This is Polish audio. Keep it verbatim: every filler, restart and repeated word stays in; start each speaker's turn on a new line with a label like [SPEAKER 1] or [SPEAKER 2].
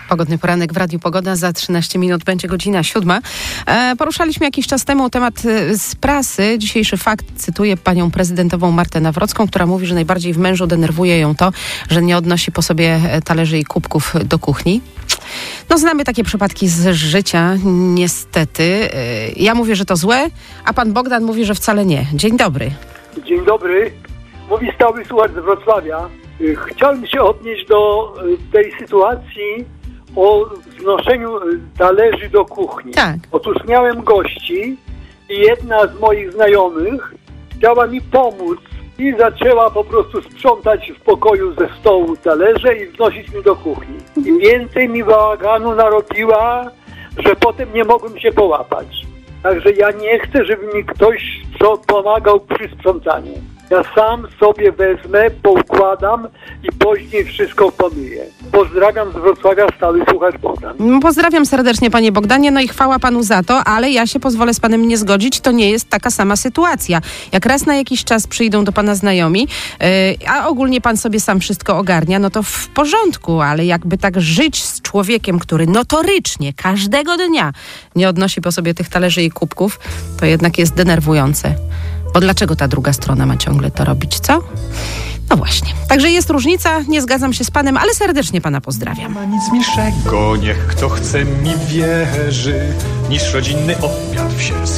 [SPEAKER 1] Pogodny poranek w Radiu Pogoda. Za trzynaście minut będzie godzina siódma. E, poruszaliśmy jakiś czas temu temat e, z prasy. Dzisiejszy fakt cytuję panią prezydentową Martę Nawrocką, która mówi, że najbardziej w mężu denerwuje ją to, że nie odnosi po sobie talerzy i kubków do kuchni. No znamy takie przypadki z życia, niestety. E, ja mówię, że to złe, a pan Bogdan mówi, że wcale nie. Dzień dobry.
[SPEAKER 2] Dzień dobry. Mówi stały słuchacz z Wrocławia. Chciałem się odnieść do tej sytuacji o znoszeniu talerzy do kuchni.
[SPEAKER 1] Tak.
[SPEAKER 2] Otóż miałem gości i jedna z moich znajomych chciała mi pomóc i zaczęła po prostu sprzątać w pokoju ze stołu talerze i znosić mi do kuchni. I więcej mi bałaganu narobiła, że potem nie mogłem się połapać. Także ja nie chcę, żeby mi ktoś pomagał przy sprzątaniu. Ja sam sobie wezmę, poukładam i później wszystko pomyję. Pozdrawiam z Wrocławia, stały słuchacz Bogdan.
[SPEAKER 1] Pozdrawiam serdecznie, panie Bogdanie, no i chwała panu za to, ale ja się pozwolę z panem nie zgodzić, to nie jest taka sama sytuacja. Jak raz na jakiś czas przyjdą do pana znajomi, yy, a ogólnie pan sobie sam wszystko ogarnia, no to w porządku, ale jakby tak żyć z człowiekiem, który notorycznie każdego dnia nie odnosi po sobie tych talerzy i kubków, to jednak jest denerwujące. Bo dlaczego ta druga strona ma ciągle to robić, co? No właśnie. Także jest różnica, nie zgadzam się z panem, ale serdecznie pana pozdrawiam.
[SPEAKER 3] Nie ma nic milszego, niech kto chce mi wierzy, niż rodzinny obiad w sielskim